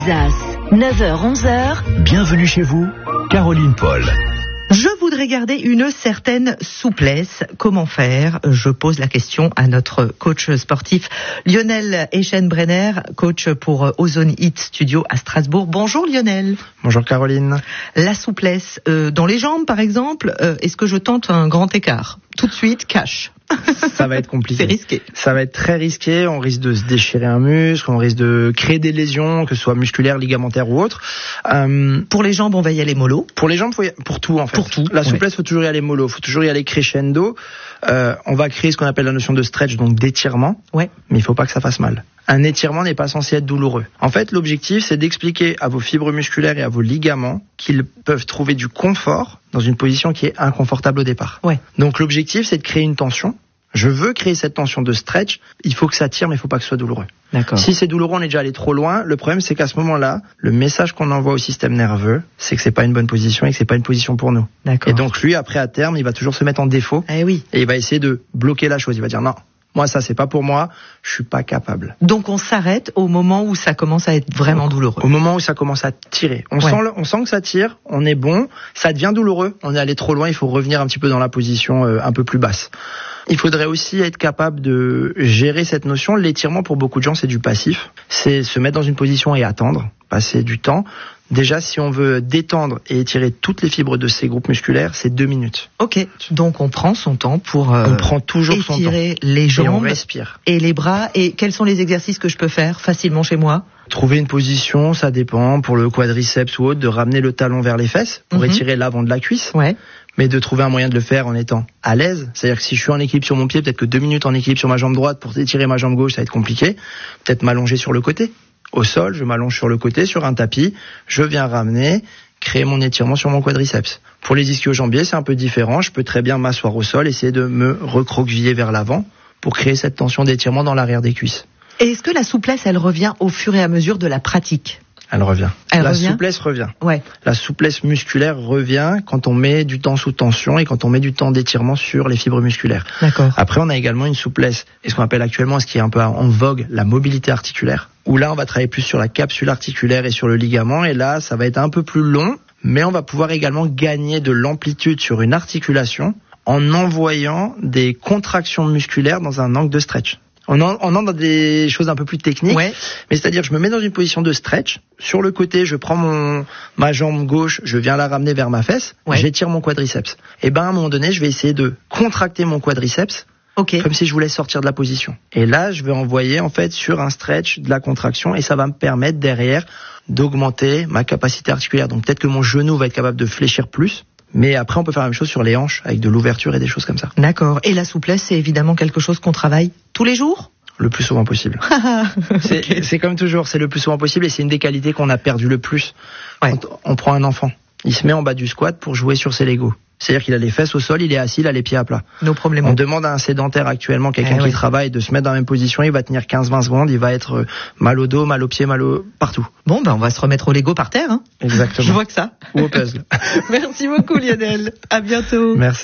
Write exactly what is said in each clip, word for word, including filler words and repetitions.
neuf heures onze heures. Bienvenue chez vous, Caroline Paul. Je voudrais garder une certaine souplesse. Comment faire ? Je pose la question à notre coach sportif Lionel Eschenbrenner, coach pour Ozone Hit Studio à Strasbourg. Bonjour Lionel. Bonjour Caroline. La souplesse euh, dans les jambes par exemple, euh, est-ce que je tente un grand écart ? Tout de suite, cash. Ça va être compliqué. C'est risqué. Ça va être très risqué. On risque de se déchirer un muscle, on risque de créer des lésions, que ce soit musculaires, ligamentaires ou autres. Euh, pour les jambes, on va y aller mollo. Pour les jambes, faut y... pour tout en fait. Pour tout. La souplesse, ouais. Faut toujours y aller mollo. Faut toujours y aller crescendo. Euh, on va créer ce qu'on appelle la notion de stretch, donc d'étirement. Ouais. Mais il faut pas que ça fasse mal. Un étirement n'est pas censé être douloureux. En fait, l'objectif, c'est d'expliquer à vos fibres musculaires et à vos ligaments qu'ils peuvent trouver du confort dans une position qui est inconfortable au départ. Ouais. Donc l'objectif, c'est de créer une tension. Je veux créer cette tension de stretch. Il faut que ça tire, mais il faut pas que ce soit douloureux. D'accord. Si c'est douloureux, on est déjà allé trop loin. Le problème, c'est qu'à ce moment-là, le message qu'on envoie au système nerveux, c'est que c'est pas une bonne position et que c'est pas une position pour nous. D'accord. Et donc lui, après à terme, il va toujours se mettre en défaut. Eh oui. Et il va essayer de bloquer la chose. Il va dire non. Moi, ça, c'est pas pour moi. Je suis pas capable. Donc, on s'arrête au moment où ça commence à être vraiment douloureux. Au moment où ça commence à tirer. On, ouais. sent, le, on sent que ça tire, on est bon, ça devient douloureux, on est allé trop loin, il faut revenir un petit peu dans la position euh, un peu plus basse. Il faudrait aussi être capable de gérer cette notion. L'étirement, pour beaucoup de gens, c'est du passif. C'est se mettre dans une position et attendre, passer du temps. Déjà, si on veut détendre et étirer toutes les fibres de ces groupes musculaires, c'est deux minutes. Ok, donc on prend son temps pour euh, on prend toujours étirer son temps. les jambes et, on respire. Et les bras. Et quels sont les exercices que je peux faire facilement chez moi ? Trouver une position, ça dépend. Pour le quadriceps ou autre, de ramener le talon vers les fesses pour mm-hmm. étirer l'avant de la cuisse. Ouais. Mais de trouver un moyen de le faire en étant à l'aise. C'est-à-dire que si je suis en équilibre sur mon pied, peut-être que deux minutes en équilibre sur ma jambe droite pour étirer ma jambe gauche, ça va être compliqué. Peut-être m'allonger sur le côté. Au sol, je m'allonge sur le côté, sur un tapis, je viens ramener, créer mon étirement sur mon quadriceps. Pour les ischio-jambiers, c'est un peu différent. Je peux très bien m'asseoir au sol, essayer de me recroqueviller vers l'avant pour créer cette tension d'étirement dans l'arrière des cuisses. Et est-ce que la souplesse, elle revient au fur et à mesure de la pratique ? Elle revient. Elle la revient souplesse revient. Ouais. La souplesse musculaire revient quand on met du temps sous tension et quand on met du temps d'étirement sur les fibres musculaires. D'accord. Après, on a également une souplesse, et ce qu'on appelle actuellement, ce qui est un peu en vogue, la mobilité articulaire, où là, on va travailler plus sur la capsule articulaire et sur le ligament, et là, ça va être un peu plus long, mais on va pouvoir également gagner de l'amplitude sur une articulation en envoyant des contractions musculaires dans un angle de stretch. On entre dans des choses un peu plus techniques, ouais. mais c'est-à-dire je me mets dans une position de stretch. Sur le côté, je prends mon ma jambe gauche, je viens la ramener vers ma fesse, ouais. J'étire mon quadriceps. Et ben à un moment donné, je vais essayer de contracter mon quadriceps, okay. Comme si je voulais sortir de la position. Et là, je vais envoyer en fait sur un stretch de la contraction et ça va me permettre derrière d'augmenter ma capacité articulaire. Donc peut-être que mon genou va être capable de fléchir plus. Mais après, on peut faire la même chose sur les hanches, avec de l'ouverture et des choses comme ça. D'accord. Et la souplesse, c'est évidemment quelque chose qu'on travaille tous les jours ? Le plus souvent possible. c'est, okay. c'est comme toujours, c'est le plus souvent possible et c'est une des qualités qu'on a perdu le plus. Ouais. Quand on prend un enfant, il se met en bas du squat pour jouer sur ses Legos. C'est-à-dire qu'il a les fesses au sol, il est assis, il a les pieds à plat. Nos problèmes. On demande à un sédentaire actuellement, quelqu'un eh qui ouais. travaille, de se mettre dans la même position, il va tenir quinze vingt secondes, il va être mal au dos, mal aux pieds, mal au... partout. Bon, ben on va se remettre au Lego par terre. Hein. Exactement. Je vois que ça. Ou au puzzle. Merci beaucoup Lionel. À bientôt. Merci.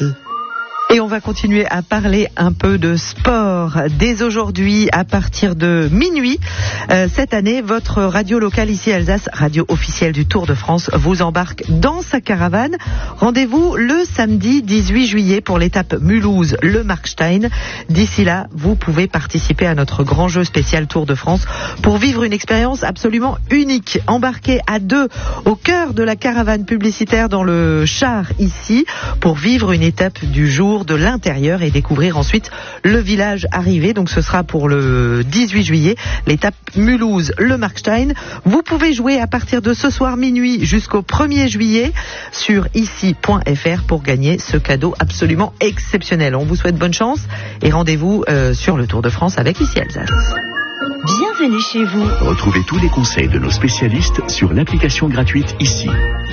Et on va continuer à parler un peu de sport. Dès aujourd'hui, à partir de minuit, euh, cette année, votre radio locale ici Alsace, radio officielle du Tour de France, vous embarque dans sa caravane. Rendez-vous le samedi dix-huit juillet pour l'étape Mulhouse-Le Markstein. D'ici là, vous pouvez participer à notre grand jeu spécial Tour de France pour vivre une expérience absolument unique. Embarqué à deux au cœur de la caravane publicitaire dans le char ici pour vivre une étape du jour de l'intérieur et découvrir ensuite le village arrivé. Donc ce sera pour le dix-huit juillet, l'étape Mulhouse-Le Markstein. Vous pouvez jouer à partir de ce soir minuit jusqu'au premier juillet sur ici point f r pour gagner ce cadeau absolument exceptionnel. On vous souhaite bonne chance et rendez-vous euh, sur le Tour de France avec Ici Alsace. Bienvenue chez vous. Retrouvez tous les conseils de nos spécialistes sur l'application gratuite Ici.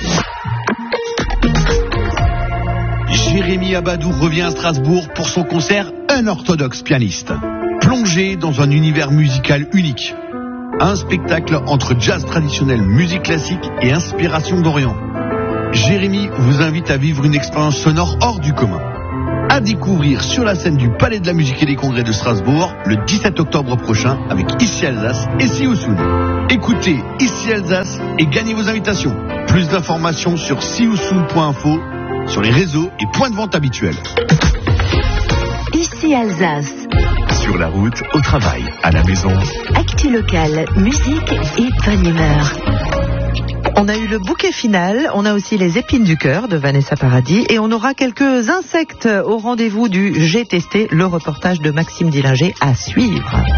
Jérémy Abadou revient à Strasbourg pour son concert Un orthodoxe pianiste. Plongé dans un univers musical unique. Un spectacle entre jazz traditionnel, musique classique et inspiration d'Orient. Jérémy vous invite à vivre une expérience sonore hors du commun. à découvrir sur la scène du Palais de la Musique et des Congrès de Strasbourg le dix-sept octobre prochain avec Ici Alsace et Sioussoun. Écoutez Ici Alsace et gagnez vos invitations. Plus d'informations sur sioussoun point info, sur les réseaux et points de vente habituels. Ici Alsace. Sur la route, au travail, à la maison. Actu locale, musique et bonne humeur. On a eu le bouquet final, on a aussi les épines du cœur de Vanessa Paradis et on aura quelques insectes au rendez-vous du J'ai testé, le reportage de Maxime Dillinger à suivre.